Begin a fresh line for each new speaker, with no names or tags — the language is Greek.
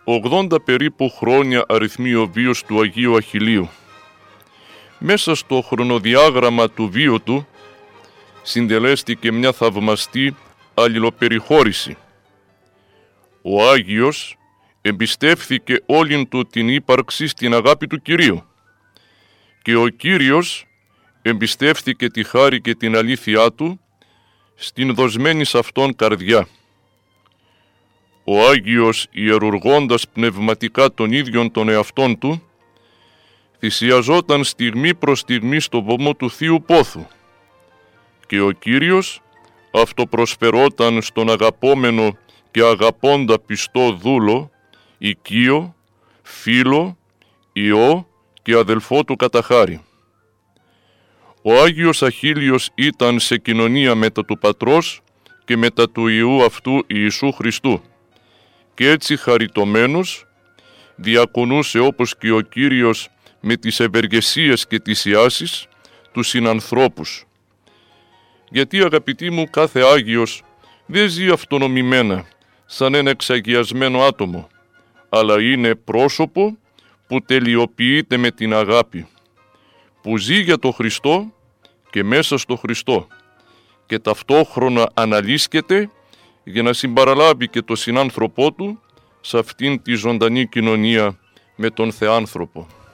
80 περίπου χρόνια αριθμεί ο βίος του Αγίου Αχιλλείου. Μέσα στο χρονοδιάγραμμα του βίου του συντελέστηκε μια θαυμαστή αλληλοπεριχώρηση. Ο Άγιος εμπιστεύθηκε όλην του την ύπαρξη στην αγάπη του Κυρίου και ο Κύριος εμπιστεύθηκε τη χάρη και την αλήθειά του στην δοσμένη σ' αυτόν καρδιά. Ο Άγιος ιερουργώντας πνευματικά τον ίδιον τον εαυτόν του, θυσιαζόταν στιγμή προς στιγμή στο βωμό του Θείου Πόθου και ο Κύριος αυτοπροσφερόταν στον αγαπόμενο και αγαπώντα πιστό δούλο, οικείο, φίλο, ιό και αδελφό του κατά χάρη. Ο Άγιος Αχίλλειος ήταν σε κοινωνία μετά του Πατρός και μετά του Υιού αυτού Ιησού Χριστού και έτσι χαριτωμένος διακονούσε όπως και ο Κύριος με τις ευεργεσίες και τις ιάσεις τους συνανθρώπους. Γιατί αγαπητοί μου, κάθε Άγιος δεν ζει αυτονομημένα σαν ένα εξαγιασμένο άτομο, αλλά είναι πρόσωπο που τελειοποιείται με την αγάπη, που ζει για το Χριστό και μέσα στο Χριστό και ταυτόχρονα αναλύσκεται για να συμπαραλάβει και το συνάνθρωπό του σε αυτήν τη ζωντανή κοινωνία με τον Θεάνθρωπο.